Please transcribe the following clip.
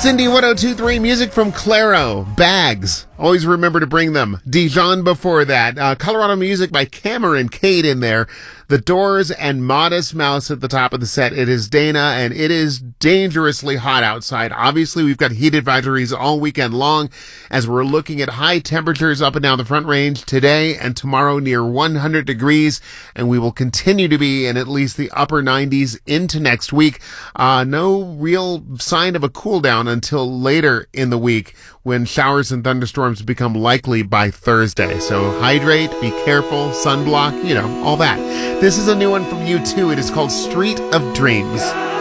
It's Indie 102.3 music from Claro. Bags. Always remember to bring them. Dijon before that. Colorado music by Cameron Cade in there. The Doors and Modest Mouse at the top of the set. It is Dana, and it is dangerously hot outside. Obviously, we've got heat advisories all weekend long as we're looking at high temperatures up and down the Front Range today and tomorrow near 100 degrees, and we will continue to be in at least the upper 90s into next week. No real sign of a cool down until later in the week when showers and thunderstorms become likely by Thursday. So hydrate, be careful, sunblock, all that. This is a new one from U2. It is called Street of Dreams.